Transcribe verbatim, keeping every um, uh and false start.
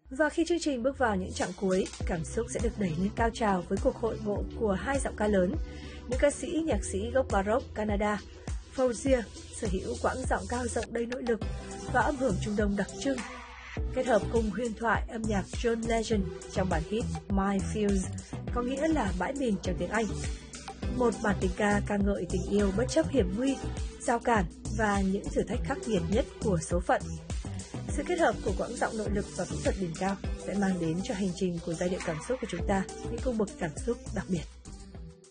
Và khi chương trình bước vào những chặng cuối, cảm xúc sẽ được đẩy lên cao trào với cuộc hội ngộ của hai giọng ca lớn, nữ ca sĩ nhạc sĩ gốc Baroque Canada Fauzier sở hữu quãng giọng cao rộng đầy nội lực và âm hưởng Trung Đông đặc trưng, kết hợp cùng huyền thoại âm nhạc John Legend trong bản hit My Fields, có nghĩa là bãi mình trong tiếng Anh. Một bản tình ca ca ngợi tình yêu bất chấp hiểm nguy, rào cản và những thử thách khắc nghiệt nhất của số phận. Sự kết hợp của quãng giọng nội lực và kỹ thuật đỉnh cao sẽ mang đến cho hành trình của giai điệu cảm xúc của chúng ta những cung bậc cảm xúc đặc biệt.